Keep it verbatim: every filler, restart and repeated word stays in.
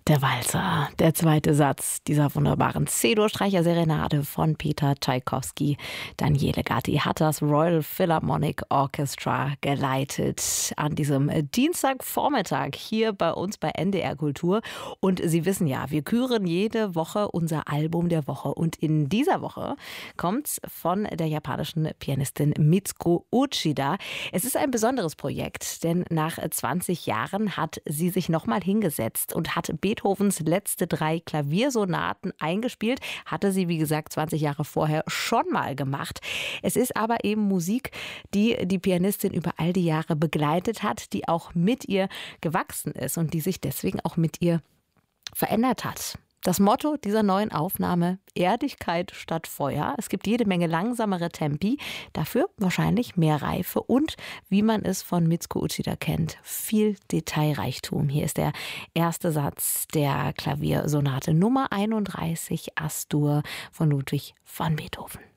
Der Walzer, der zweite Satz dieser wunderbaren C-Dur-Streicher-Serenade von Peter Tschaikowski. Daniele Gatti hat das Royal Philharmonic Orchestra geleitet an diesem Dienstagvormittag hier bei uns bei N D R Kultur. Und Sie wissen ja, wir küren jede Woche unser Album der Woche. Und in dieser Woche kommt's von der japanischen Pianistin Mitsuko Uchida. Es ist ein besonderes Projekt, denn nach zwanzig Jahren hat sie sich nochmal hingesetzt und hat Beethovens letzte drei Klaviersonaten eingespielt. Hatte sie, wie gesagt, zwanzig Jahre vorher schon mal gemacht. Es ist aber eben Musik, die die Pianistin über all die Jahre begleitet hat, die auch mit ihr gewachsen ist und die sich deswegen auch mit ihr verändert hat. Das Motto dieser neuen Aufnahme: Erdigkeit statt Feuer. Es gibt jede Menge langsamere Tempi, dafür wahrscheinlich mehr Reife und, wie man es von Mitsuko Uchida kennt, viel Detailreichtum. Hier ist der erste Satz der Klaviersonate Nummer einunddreißig As-Dur von Ludwig van Beethoven.